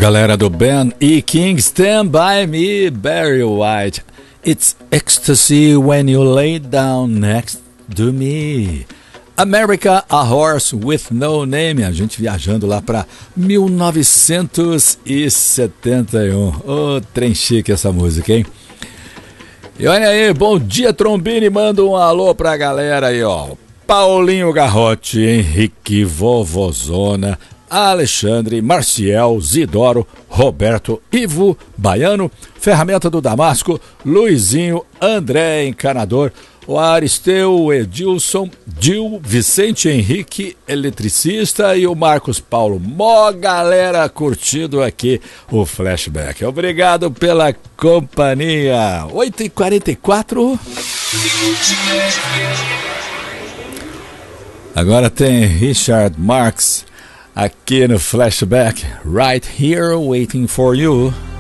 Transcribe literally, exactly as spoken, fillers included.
Galera do Ben E. King, Stand By Me, Barry White. It's ecstasy when you lay down next to me. America, a Horse with No Name. A gente viajando lá para mil novecentos e setenta e um. Ô, oh, trem chique essa música, hein? E olha aí, bom dia, Trombini. Manda um alô pra galera aí, ó. Paulinho Garrote, Henrique Vovozona, Alexandre, Marciel, Zidoro, Roberto, Ivo, Baiano, Ferramenta do Damasco, Luizinho, André, Encanador, o Aristeu, Edilson, Dil, Vicente Henrique, eletricista, e o Marcos Paulo. Mó galera curtindo aqui o Flashback. Obrigado pela companhia. oito e quarenta e quatro. Agora tem Richard Marx aqui no Flashback. Right Here Waiting for You.